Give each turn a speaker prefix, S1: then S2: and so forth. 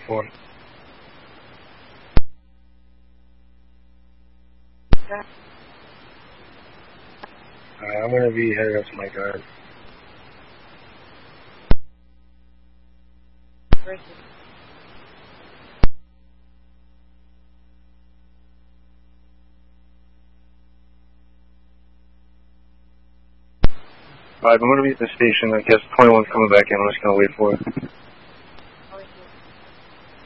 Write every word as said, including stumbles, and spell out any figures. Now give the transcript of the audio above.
S1: four. Uh, I'm going to be headed up to my guard. Alright, I'm going to be at the station. I guess twenty-one's coming back in. I'm just going to wait for it.